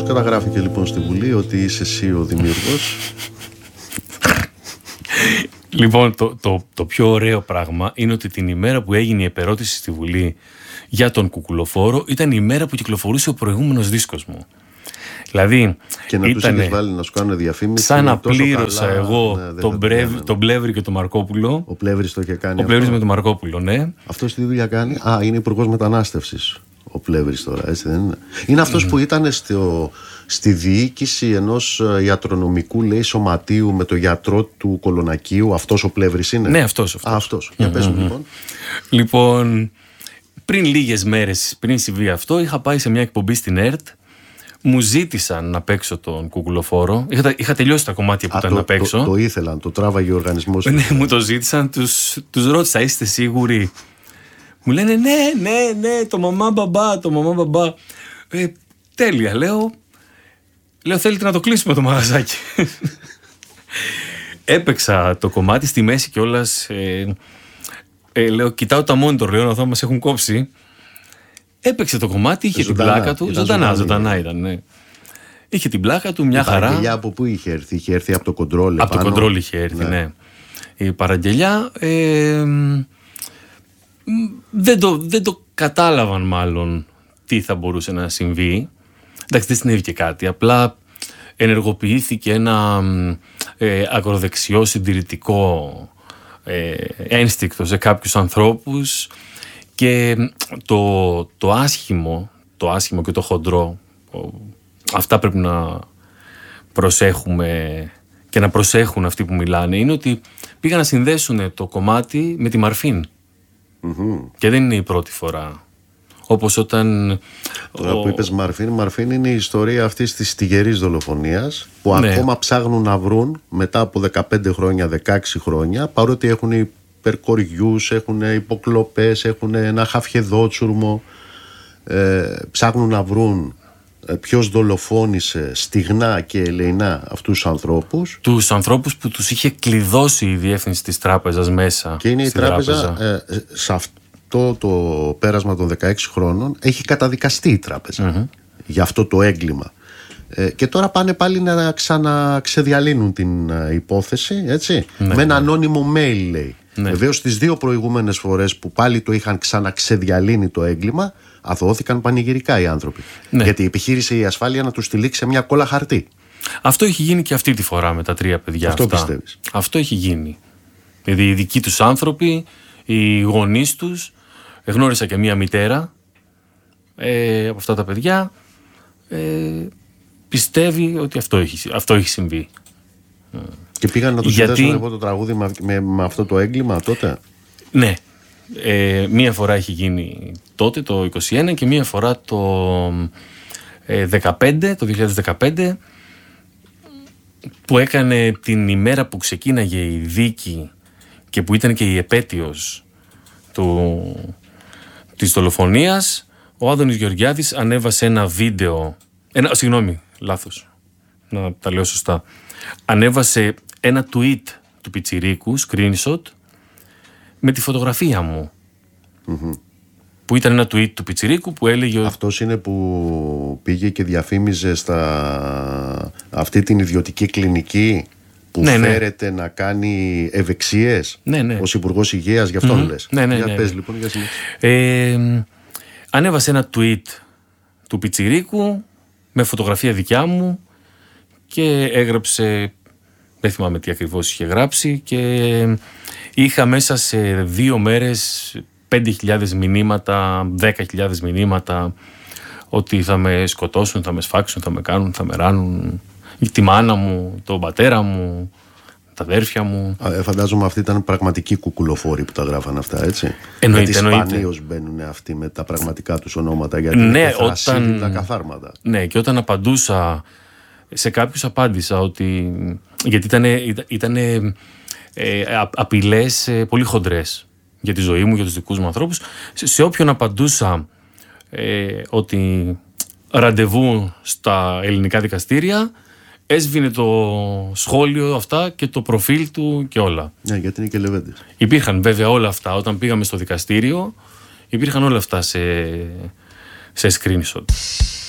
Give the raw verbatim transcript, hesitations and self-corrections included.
Πώς καταγράφηκε λοιπόν στη Βουλή ότι είσαι εσύ ο δημιουργός? Λοιπόν, το, το, το πιο ωραίο πράγμα είναι ότι την ημέρα που έγινε η επερώτηση στη Βουλή για τον Κουκουλοφόρο ήταν η ημέρα που κυκλοφορούσε ο προηγούμενος δίσκος μου. Δηλαδή, και να τους είχες βάλει να σου κάνουν διαφήμιση. Σαν να πλήρωσα καλά, εγώ ναι, τον, Μπρεύ, τον Πλεύρη και τον Μαρκόπουλο. Ο Πλεύρης το είχε κάνει. Ο Πλεύρης με τον Μαρκόπουλο, ναι. Αυτός τι δουλειά κάνει? Α, είναι υπουργός μετανάστευσης ο Πλεύρης τώρα, έτσι δεν είναι? Είναι αυτός mm. που ήταν στο, στη διοίκηση ενός ιατρονομικού, λέει, σωματείου με το γιατρό του Κολονακίου. Αυτός ο Πλεύρης είναι? Ναι, αυτός. αυτός. Α, αυτός. Για mm-hmm. πες μου λοιπόν. Λοιπόν, πριν λίγες μέρες, πριν συμβεί αυτό, είχα πάει σε μια εκπομπή στην ΕΡΤ. Μου ζήτησαν να παίξω τον Κουκουλοφόρο. Είχα, είχα τελειώσει τα κομμάτια που Α, ήταν το, να παίξω. Το, το ήθελαν, το τράβαγε ο οργανισμός. Ναι, μου το ζήτησαν, τους, τους ρώτησα, είστε σίγουροι? Μου λένε ναι, ναι, ναι, το μαμά μπαμπά, το μαμά μπαμπά. Ε, τέλεια, λέω. Λέω, θέλετε να το κλείσουμε το μαγαζάκι? Έπαιξα το κομμάτι στη μέση κιόλας. Ε, ε, λέω, κοιτάω τα monitor, λέω, να δω μας έχουν κόψει. Έπαιξε το κομμάτι, είχε ζωντανά, την πλάκα του. Ζωντανά, ζωντανά ήταν, ναι. Είχε την πλάκα του, μια η χαρά. Η παραγγελιά από πού είχε έρθει? Είχε έρθει από το κοντρόλ. Από το κοντρόλ είχε έρθει, ναι. ναι. Η παραγγελιά ε, δεν, το, δεν το κατάλαβαν μάλλον τι θα μπορούσε να συμβεί. Εντάξει, δεν συνέβη και κάτι. Απλά ενεργοποιήθηκε ένα ε, ακροδεξιό συντηρητικό ε, ένστικτο σε κάποιους ανθρώπους. Και το, το άσχημο, το άσχημο και το χοντρό, αυτά πρέπει να προσέχουμε και να προσέχουν αυτοί που μιλάνε, είναι ότι πήγαν να συνδέσουν το κομμάτι με τη Μαρφίν. Mm-hmm. Και δεν είναι η πρώτη φορά. Όπως όταν... Τώρα ο... που είπες Μαρφίν, Μαρφίν είναι η ιστορία αυτής της τυγερής δολοφονίας που ναι. ακόμα ψάχνουν να βρουν μετά από δεκαπέντε χρόνια, δεκαέξι χρόνια, παρότι έχουν υπερκοριούς, έχουν υποκλοπές, έχουν ένα χαφιεδότσουρμο, ε, ψάχνουν να βρουν ε, ποιος δολοφόνησε στιγνά και ελεεινά αυτούς τους ανθρώπους. Τους ανθρώπους που τους είχε κλειδώσει η διεύθυνση της τράπεζας μέσα. Και είναι η τράπεζα, τράπεζα. Ε, σε αυτό το πέρασμα των δεκαέξι χρόνων έχει καταδικαστεί η τράπεζα mm-hmm. για αυτό το έγκλημα. Ε, και τώρα πάνε πάλι να ξαναξεδιαλύνουν την ε, υπόθεση, έτσι, ναι, με ένα ναι. ανώνυμο mail, λέει. Ναι. Βεβαίως τις δύο προηγούμενες φορές που πάλι το είχαν ξαναξεδιαλύνει το έγκλημα, αθωώθηκαν πανηγυρικά οι άνθρωποι. Ναι. Γιατί επιχείρησε η ασφάλεια να τους τυλίξει σε μια κόλλα χαρτί. Αυτό έχει γίνει και αυτή τη φορά με τα τρία παιδιά. Αυτό αυτά. πιστεύεις? Αυτό έχει γίνει. Δηλαδή οι δικοί τους άνθρωποι, οι γονείς τους, γνώρισα και μία μητέρα ε, από αυτά τα παιδιά, ε, πιστεύει ότι αυτό έχει, αυτό έχει συμβεί. Και πήγαν να το Γιατί... συνδέσουν από το τραγούδι με, με, με αυτό το έγκλημα τότε. Ναι. Ε, μία φορά έχει γίνει τότε το είκοσι ένα και μία φορά το ε, δεκαπέντε, το δύο χιλιάδες δεκαπέντε, που έκανε την ημέρα που ξεκίναγε η δίκη και που ήταν και η επέτειος του, της δολοφονίας. Ο Άδωνης Γεωργιάδης ανέβασε ένα βίντεο, ένα, συγγνώμη, λάθος, να τα λέω σωστά. Ανέβασε ένα tweet του Πιτσιρίκου, screenshot, με τη φωτογραφία μου. Mm-hmm. Που ήταν ένα tweet του Πιτσιρίκου που έλεγε... Αυτός είναι που πήγε και διαφήμιζε στα... αυτή την ιδιωτική κλινική που ναι, φέρεται ναι. να κάνει ευεξίες ναι, ναι. ως Υπουργός Υγείας, γι' αυτόν mm-hmm. λες. Ναι, ναι, για ναι, πες ναι. λοιπόν, για ε, ανέβασε ένα tweet του Πιτσιρίκου με φωτογραφία δικιά μου και έγραψε, δεν θυμάμαι τι ακριβώς είχε γράψει, και είχα μέσα σε δύο μέρες πέντε χιλιάδες μηνύματα, δέκα χιλιάδες μηνύματα ότι θα με σκοτώσουν, θα με σφάξουν, θα με κάνουν, θα με ράνουν, τη μάνα μου, τον πατέρα μου, τα αδέρφια μου. Ε, φαντάζομαι αυτοί ήταν πραγματικοί κουκουλοφόροι που τα γράφαν αυτά, έτσι. Εννοείται, γιατί εννοείται. σπανίως μπαίνουν αυτοί με τα πραγματικά τους ονόματα, γιατί ναι, είναι όταν... τα καθάρματα. Ναι, και όταν απαντούσα, σε κάποιους απάντησα ότι, γιατί ήταν, ήταν ε, απειλές ε, πολύ χοντρές για τη ζωή μου, για τους δικούς μου ανθρώπους. Σε, σε όποιον απαντούσα ε, ότι ραντεβού στα ελληνικά δικαστήρια, έσβηνε το σχόλιο αυτά και το προφίλ του και όλα. Ναι, γιατί είναι και λεβέντες. Υπήρχαν βέβαια όλα αυτά όταν πήγαμε στο δικαστήριο, υπήρχαν όλα αυτά σε, σε screenshot.